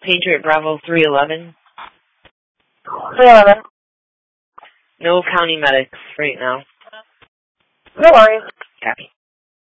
Patriot Bravo 311. 311. No county medics right now. No worries. Copy.